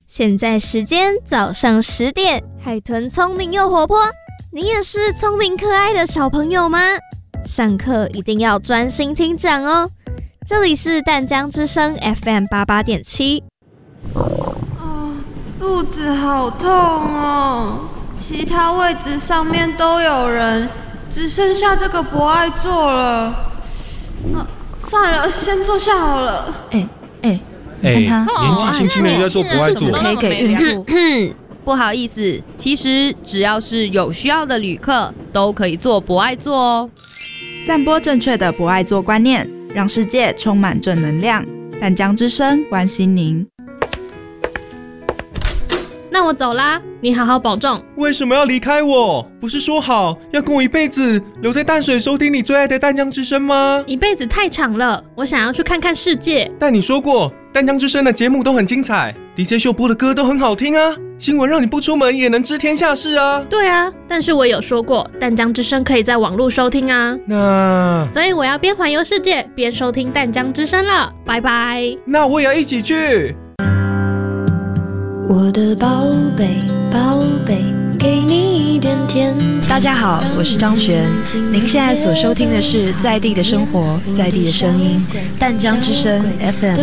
现在时间早上10点，海豚聪明又活泼，你也是聪明可爱的小朋友吗？上课一定要专心听讲哦。这里是淡江之声 FM 88.7。 肚子好痛哦，其他位置上面都有人，只剩下这个不爱坐了。算了，先坐下好了。 你看他， 年纪轻轻的就在做不爱做， 可以给孕妇。 不好意思，其实只要是有需要的旅客，都可以坐不爱坐哦。 散播正确的不爱坐观念，让世界充满正能量。淡江之声关心您。 那我走啦，你好好保重。 为什么要离开我？不是说好要跟我一辈子留在淡水收听你最爱的淡江之声吗？ 一辈子太长了，我想要去看看世界。 但你说过淡江之声的节目都很精彩， DJ 秀播的歌都很好听啊，新闻让你不出门也能知天下事啊。 对啊，但是我有说过淡江之声可以在网络收听啊。所以我要边环游世界边收听淡江之声了，拜拜。 那我也要一起去。 我的宝贝宝贝，给你一点甜甜。 大家好，我是张璇，您现在所收听的是在地的生活，在地的声音，淡江之声 FM